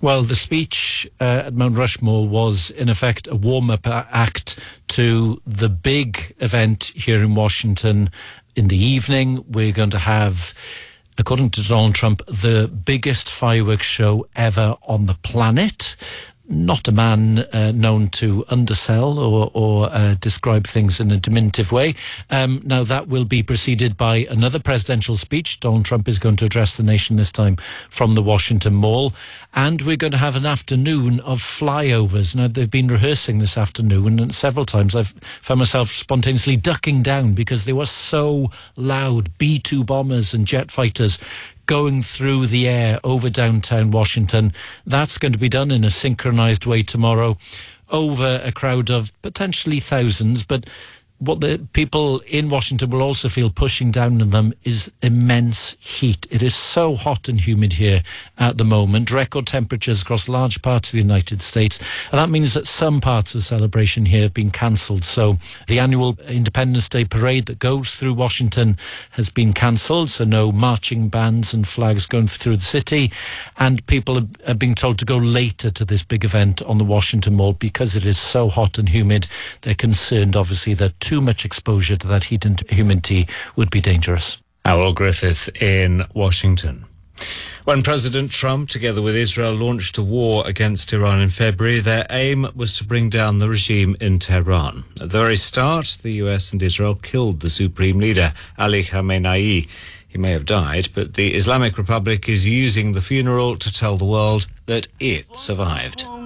Well, the speech at Mount Rushmore was, in effect, a warm-up act to the big event here in Washington. In the evening, we're going to have, according to Donald Trump, the biggest fireworks show ever on the planet. Not a man known to undersell or describe things in a diminutive way. Now, that will be preceded by another presidential speech. Donald Trump is going to address the nation this time from the Washington Mall. And we're going to have an afternoon of flyovers. Now, they've been rehearsing this afternoon, and several times I've found myself spontaneously ducking down because they were so loud. B-2 bombers and jet fighters going through the air over downtown Washington. That's going to be done in a synchronized way tomorrow over a crowd of potentially thousands, but what the people in Washington will also feel pushing down on them is immense heat. It is so hot and humid here at the moment. Record temperatures across large parts of the United States. And that means that some parts of the celebration here have been cancelled. So the annual Independence Day parade that goes through Washington has been cancelled. So no marching bands and flags going through the city. And people are being told to go later to this big event on the Washington Mall because it is so hot and humid. They're concerned, obviously, that too much exposure to that heat and humidity would be dangerous. Howell Griffith in Washington. When President Trump, together with Israel, launched a war against Iran in February, their aim was to bring down the regime in Tehran. At the very start, the US and Israel killed the supreme leader, Ali Khamenei. He may have died, but the Islamic Republic is using the funeral to tell the world that it survived.